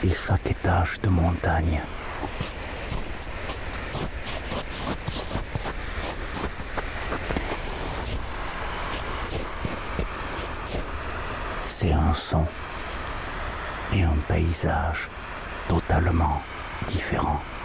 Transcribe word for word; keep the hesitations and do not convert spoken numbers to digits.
et chaque étage de montagne. C'est un son et un paysage totalement différents.